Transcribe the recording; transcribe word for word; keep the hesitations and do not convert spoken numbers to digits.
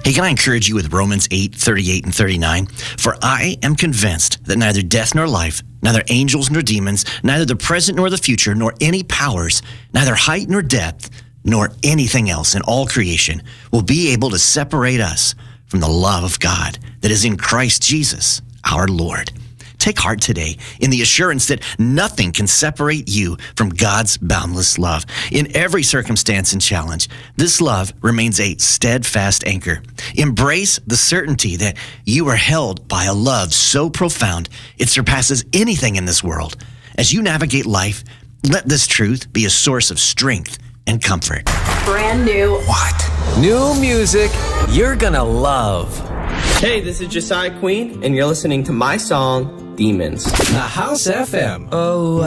Hey, can I encourage you with Romans eight, thirty-eight and thirty-nine? For I am convinced that neither death nor life, neither angels nor demons, neither the present nor the future, nor any powers, neither height nor depth, nor anything else in all creation will be able to separate us from the love of God that is in Christ Jesus, our Lord. Take heart today in the assurance that nothing can separate you from God's boundless love. In every circumstance and challenge, this love remains a steadfast anchor. Embrace the certainty that you are held by a love so profound it surpasses anything in this world. As you navigate life, let this truth be a source of strength and comfort. Brand new. What? New music you're gonna love. Hey, this is Josiah Queen, and you're listening to my song, Demons. The House F M. Oh,